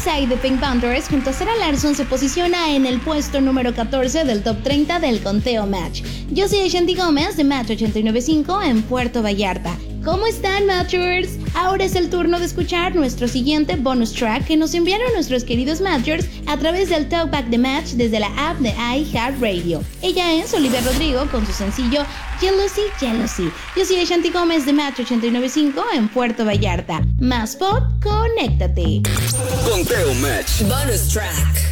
Side de Pink Panthers junto a Sarah Larsson se posiciona en el puesto número 14 del top 30 del conteo Match. Yo soy Ashanti Gómez de Match 895 en Puerto Vallarta. ¿Cómo están, Matchers? Ahora es el turno de escuchar nuestro siguiente bonus track que nos enviaron nuestros queridos Matchers a través del Talkback de Match desde la app de iHeartRadio. Ella es Olivia Rodrigo con su sencillo Jealousy, Jealousy. Yo soy Ashanti Gómez de Match 895 en Puerto Vallarta. Más pop, conéctate. Conteo Match. Bonus track.